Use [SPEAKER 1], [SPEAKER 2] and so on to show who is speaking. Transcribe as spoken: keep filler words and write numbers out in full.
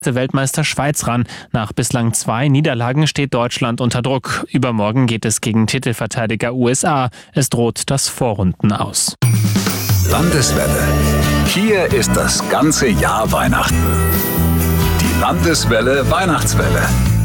[SPEAKER 1] Weltmeister Schweiz ran. Nach bislang zwei Niederlagen steht Deutschland unter Druck. Übermorgen geht es gegen Titelverteidiger U S A. Es droht das Vorrunden aus.
[SPEAKER 2] Landeswelle. Hier ist das ganze Jahr Weihnachten. Die Landeswelle Weihnachtswelle.